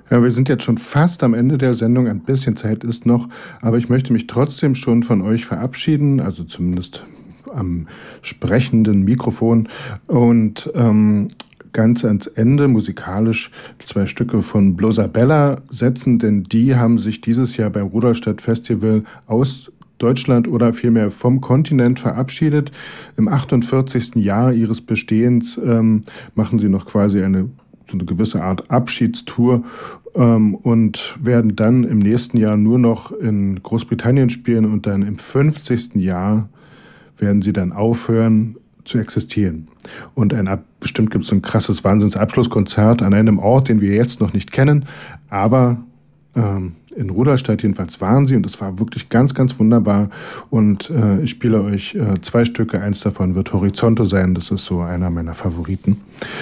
Ja, wir sind jetzt schon fast am Ende der Sendung. Ein bisschen Zeit ist noch, aber ich möchte mich trotzdem schon von euch verabschieden, also zumindest am sprechenden Mikrofon. Und ganz ans Ende musikalisch 2 Stücke von Blosabella setzen, denn die haben sich dieses Jahr beim Rudolstadt Festival aus Deutschland oder vielmehr vom Kontinent verabschiedet. Im 48. Jahr ihres Bestehens machen sie noch quasi so eine gewisse Art Abschiedstour und werden dann im nächsten Jahr nur noch in Großbritannien spielen und dann im 50. Jahr werden sie dann aufhören zu existieren. Und bestimmt gibt es ein krasses Wahnsinnsabschlusskonzert an einem Ort, den wir jetzt noch nicht kennen, aber in Rudolstadt jedenfalls waren sie und es war wirklich ganz, ganz wunderbar. Und ich spiele euch 2 Stücke, eins davon wird Horizonte sein, das ist so einer meiner Favoriten.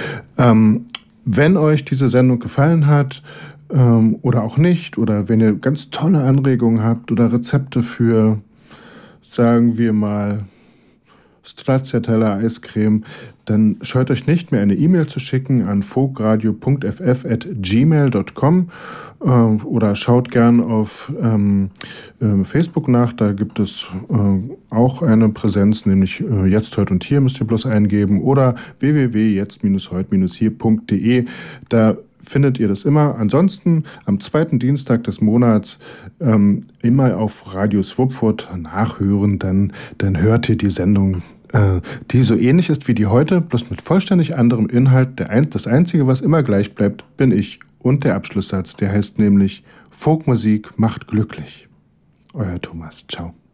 Wenn euch diese Sendung gefallen hat oder auch nicht, oder wenn ihr ganz tolle Anregungen habt oder Rezepte für, sagen wir mal, Stracciatella Eiscreme, dann scheut euch nicht mehr eine E-Mail zu schicken an folkradio.ff@gmail.com oder schaut gern auf Facebook nach, da gibt es auch eine Präsenz, nämlich jetzt, heute und hier müsst ihr bloß eingeben oder www.jetzt-heut-hier.de, da findet ihr das immer. Ansonsten am 2. Dienstag des Monats immer auf Radio Swupfurt nachhören, dann hört ihr die Sendung, die so ähnlich ist wie die heute, bloß mit vollständig anderem Inhalt. Das Einzige, was immer gleich bleibt, bin ich und der Abschlusssatz, der heißt nämlich Folkmusik macht glücklich. Euer Thomas. Ciao.